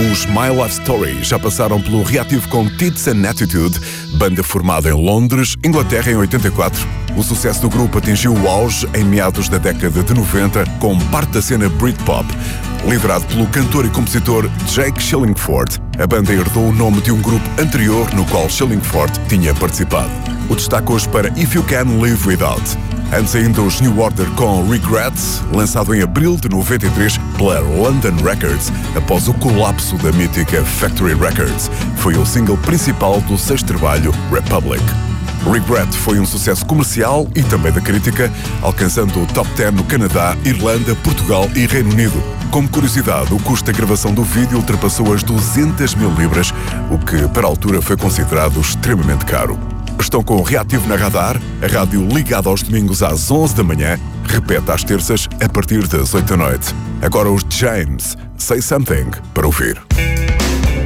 Os My Life Story já passaram pelo Reativo com Tits and Attitude, banda formada em Londres, Inglaterra em 84. O sucesso do grupo atingiu o auge em meados da década de 90 com parte da cena Britpop. Liderado pelo cantor e compositor Jake Shillingford, a banda herdou o nome de um grupo anterior no qual Shillingford tinha participado. O destaque hoje para If You Can Live Without. Antes ainda os New Order com Regrets, lançado em abril de 93 pela London Records, após o colapso da mítica Factory Records. Foi o single principal do sexto trabalho, Republic. Regret foi um sucesso comercial e também da crítica, alcançando o top 10 no Canadá, Irlanda, Portugal e Reino Unido. Como curiosidade, o custo da gravação do vídeo ultrapassou as 200 mil libras, o que para a altura foi considerado extremamente caro. Estão com o Reativo na Radar, a rádio ligada aos domingos às 11 da manhã, repete às terças a partir das 8 da noite. Agora os James, Say Something, para ouvir.